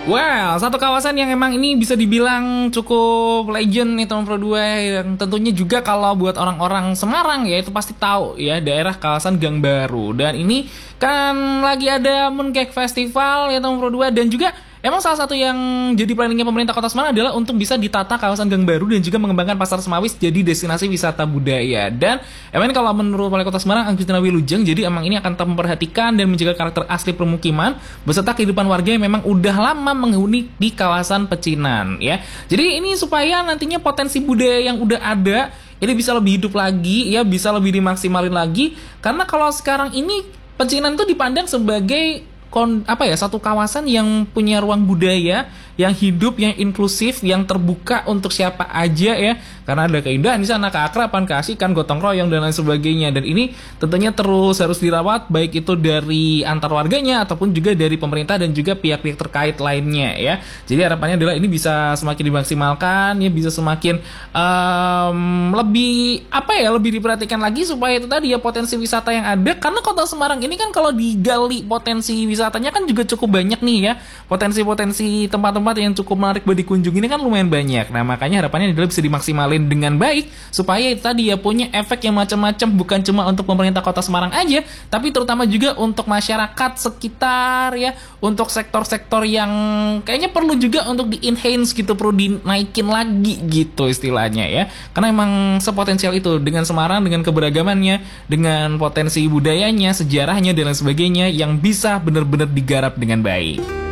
Well, satu kawasan yang emang ini bisa dibilang cukup legend nih tahun Pro 2 yang tentunya juga kalau buat orang-orang Semarang ya itu pasti tahu ya daerah kawasan Gang Baru. Dan ini kan lagi ada Mooncake Festival ya tahun Pro 2 dan juga emang salah satu yang jadi planningnya pemerintah Kota Semarang adalah untuk bisa ditata kawasan Gang Baru dan juga mengembangkan Pasar Semawis jadi destinasi wisata budaya. Dan emang ini kalau menurut Wali Kota Semarang Angkustina Wilujeng, jadi emang ini akan tetap memperhatikan dan menjaga karakter asli permukiman beserta kehidupan warga yang memang udah lama menghuni di kawasan pecinan ya. Jadi ini supaya nantinya potensi budaya yang udah ada ini bisa lebih hidup lagi ya, bisa lebih dimaksimalin lagi. Karena kalau sekarang ini pecinan tuh dipandang sebagai satu kawasan yang punya ruang budaya yang hidup, yang inklusif, yang terbuka untuk siapa aja ya. Karena ada keindahan di sana, keakraban, keasikan, gotong royong dan lain sebagainya. Dan ini tentunya terus harus dirawat baik itu dari antar warganya ataupun juga dari pemerintah dan juga pihak-pihak terkait lainnya ya. Jadi harapannya adalah ini bisa semakin dimaksimalkan ya, bisa semakin lebih diperhatikan lagi supaya itu tadi ya potensi wisata yang ada. Karena Kota Semarang ini kan kalau digali potensi wisatanya kan juga cukup banyak nih ya. Potensi-potensi tempat-tempat yang cukup menarik buat dikunjungi ini kan lumayan banyak. Nah makanya harapannya adalah bisa dimaksimalin dengan baik supaya itu tadi ya punya efek yang macam-macam, bukan cuma untuk pemerintah Kota Semarang aja, tapi terutama juga untuk masyarakat sekitar ya, untuk sektor-sektor yang kayaknya perlu juga untuk di-enhance gitu, perlu dinaikin lagi gitu istilahnya ya. Karena emang sepotensial itu dengan Semarang, dengan keberagamannya, dengan potensi budayanya, sejarahnya dan lain sebagainya yang bisa benar-benar digarap dengan baik.